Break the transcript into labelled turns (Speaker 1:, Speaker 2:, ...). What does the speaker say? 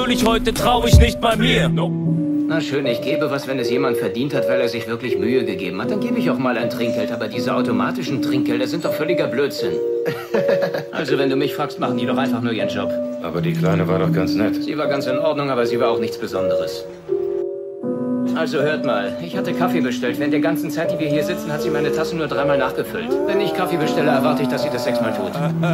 Speaker 1: natürlich heute traurig nicht bei mir.
Speaker 2: Na schön, ich gebe was, wenn es jemand verdient hat, weil er sich wirklich Mühe gegeben hat. Dann gebe ich auch mal ein Trinkgeld. Aber diese automatischen Trinkgelder sind doch völliger Blödsinn. Also, wenn du mich fragst, machen die doch einfach nur ihren Job.
Speaker 3: Aber die Kleine war doch ganz nett.
Speaker 2: Sie war ganz in Ordnung, aber sie war auch nichts Besonderes. Also hört mal, ich hatte Kaffee bestellt. Während der ganzen Zeit, die wir hier sitzen, hat sie meine Tasse nur 3-mal nachgefüllt. Wenn ich Kaffee bestelle, erwarte ich, dass sie das 6-mal tut.